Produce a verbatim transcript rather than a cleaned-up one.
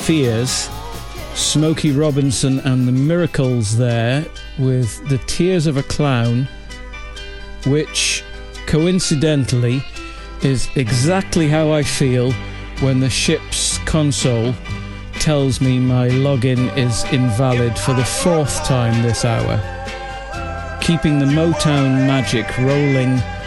Fears, Smokey Robinson and the Miracles there with The Tears of a Clown, which coincidentally is exactly how I feel when the ship's console tells me my login is invalid for the fourth time this hour. Keeping the Motown magic rolling